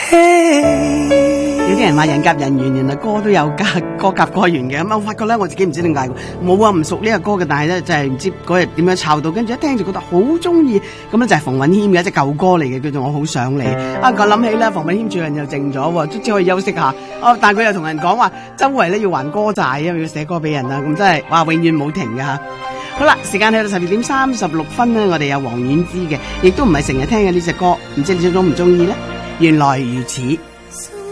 有啲人話人夾人緣，原來歌都有歌夾歌緣嘅。咁我發覺咧，我自己唔知點解，冇啊，唔熟呢個歌嘅，但係咧就係唔知嗰日點樣抄到，跟住一聽就覺得好中意。咁咧就係馮允謙嘅一隻舊歌嚟嘅，叫做《我好想你》。啊，我諗起咧，馮允謙最近又靜咗，都只可以休息下。哦，但係佢又同人講話，周圍咧要還歌債，因為要寫歌俾人啊。咁真係哇，永遠冇停㗎吓。好啦，時間去到12:36咧，我哋有黃婉之嘅，亦都唔係成日聽嘅呢隻歌，唔知你中唔中意咧？原來如此。